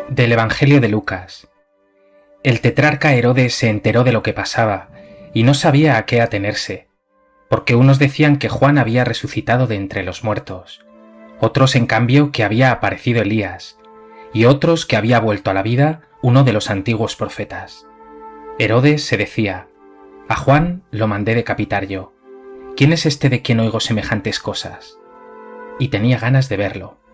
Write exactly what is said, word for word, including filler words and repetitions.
Del Evangelio de Lucas. El tetrarca Herodes se enteró de lo que pasaba y no sabía a qué atenerse, porque unos decían que Juan había resucitado de entre los muertos, otros en cambio que había aparecido Elías, y otros que había vuelto a la vida uno de los antiguos profetas. Herodes se decía: a Juan lo mandé decapitar yo. ¿Quién es este de quien oigo semejantes cosas? Y tenía ganas de verlo.